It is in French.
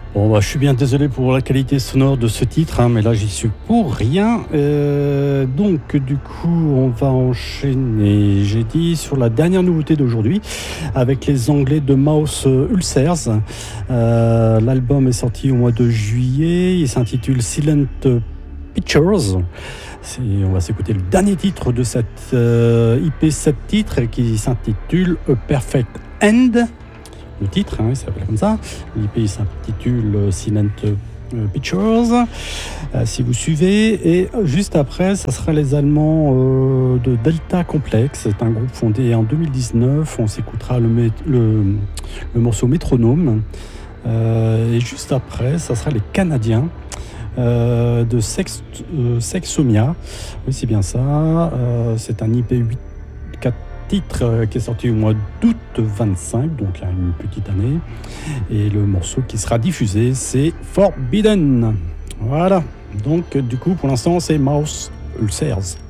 Bon, bah, je suis bien désolé pour la qualité sonore de ce titre, hein, mais là, j'y suis pour rien. Donc, du coup, on va enchaîner, j'ai dit, sur la dernière nouveauté d'aujourd'hui, avec les Anglais de Mouse Ulcers. L'album est sorti au mois de juillet, il s'intitule Silent Pictures. On va s'écouter le dernier titre de cette IP 7 titres qui s'intitule A Perfect End. Le titre, il s'appelle comme ça. L'IP s'intitule Silent Pictures, si vous suivez. Et juste après, ça sera les Allemands de Delta Complex. C'est un groupe fondé en 2019. On s'écoutera le morceau Métronome. Et juste après, ça sera les Canadiens de Sexomia. Oui, c'est bien ça. C'est un IP 4 titre qui est sorti au mois d'août 25, donc il y a une petite année. Et le morceau qui sera diffusé, c'est Forbidden. Voilà. Donc, du coup, pour l'instant, c'est Mouse Ulcers.